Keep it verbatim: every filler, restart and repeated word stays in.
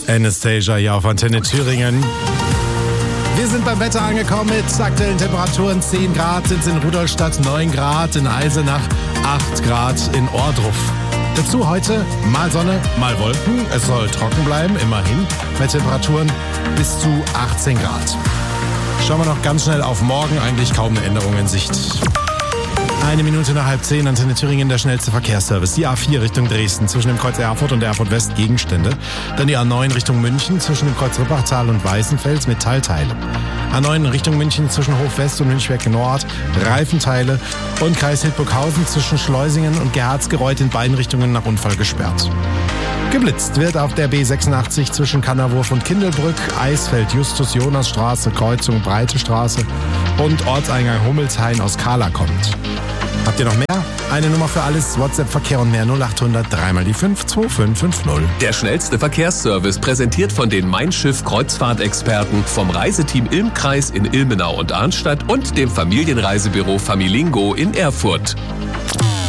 Anastasia hier auf Antenne Thüringen. Wir sind beim Wetter angekommen mit aktuellen Temperaturen. zehn Grad sind es in Rudolstadt, neun Grad in Eisenach, acht Grad in Ohrdruf. Dazu heute mal Sonne, mal Wolken. Es soll trocken bleiben, immerhin, mit Temperaturen bis zu achtzehn Grad. Schauen wir noch ganz schnell auf morgen, eigentlich kaum eine Änderung in Sicht. Eine Minute nach halb zehn, Antenne Thüringen, der schnellste Verkehrsservice. Die A vier Richtung Dresden, zwischen dem Kreuz Erfurt und Erfurt West Gegenstände. Dann die A neun Richtung München, zwischen dem Kreuz Rippachtal und Weißenfels Metallteile. A neun Richtung München, zwischen Hof West und Münchberg Nord, Reifenteile. Und Kreis Hildburghausen zwischen Schleusingen und Geharzgereuth in beiden Richtungen nach Unfall gesperrt. Geblitzt wird auf der B sechsundachtzig zwischen Kannerwurf und Kindelbrück, Eisfeld, Justus-Jonas-Straße, Kreuzung Breite Straße und Ortseingang Hummelshain aus Kahla kommt. Habt ihr noch mehr? Eine Nummer für alles, WhatsApp-Verkehr und mehr null acht hundert, dreimal die fünf, zwei fünf fünf null. Der schnellste Verkehrsservice präsentiert von den Mein Schiff Kreuzfahrtexperten vom Reiseteam Ilmkreis in Ilmenau und Arnstadt und dem Familienreisebüro Familingo in Erfurt.